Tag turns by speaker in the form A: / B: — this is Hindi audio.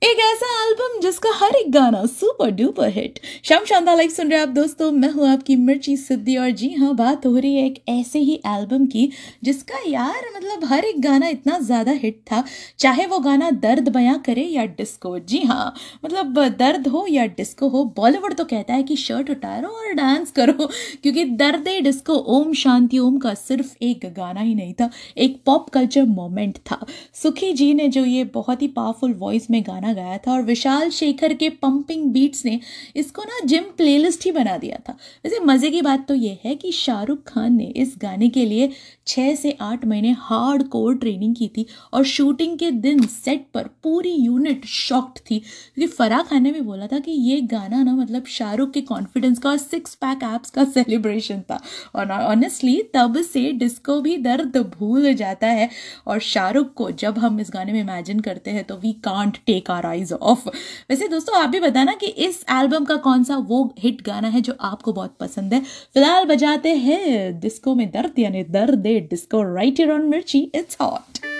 A: एक ऐसा एल्बम जिसका हर एक गाना सुपर डुपर हिट। शाम शानदार लाइव सुन रहे हैं आप दोस्तों, मैं हूं आपकी मिर्ची सिद्धि। और जी हाँ, बात हो रही है एक ऐसे ही एल्बम की जिसका यार मतलब हर एक गाना इतना ज़्यादा हिट था, चाहे वो गाना दर्द बयां करे या डिस्को। जी हाँ, मतलब दर्द हो या डिस्को हो, बॉलीवुड तो कहता है कि शर्ट उतारो और डांस करो, क्योंकि दर्द डिस्को ओम शांति ओम का सिर्फ एक गाना ही नहीं था, एक पॉप कल्चर मोमेंट था। सुखी जी ने जो ये बहुत ही पावरफुल वॉइस में गाना गाया था और विशाल शेखर के पंपिंग बीट्स ने इसको ना जिम प्लेलिस्ट ही बना दिया था। वैसे मज़े की बात तो ये है कि शाहरुख खान ने इस गाने के लिए 6 से 8 महीने हार्ड कोर ट्रेनिंग की थी और शूटिंग के दिन सेट पर पूरी यूनिट शॉक्ड थी, क्योंकि फराह खान ने भी बोला था कि ये गाना ना मतलब शाहरुख के कॉन्फिडेंस का और 6 पैक एप्स का सेलिब्रेशन था। और ऑनेस्टली तब से डिस्को भी दर्द भूल जाता है। और शाहरुख को जब हम इस गाने में इमेजिन करते हैं तो we can't take our eyes of. वैसे दोस्तों, आप भी बताना कि इस एल्बम का कौन सा वो हिट गाना है जो आपको बहुत पसंद है। फिलहाल बजाते हैं डिस्को में दर्द, यानी दर्द डिस्को, राइट हियर ऑन मिर्ची, इट्स हॉट।